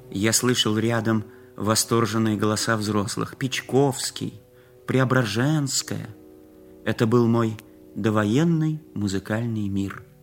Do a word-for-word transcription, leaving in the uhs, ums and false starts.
Я слышал рядом восторженные голоса взрослых. Печковский, Преображенская. Это был мой довоенный музыкальный мир.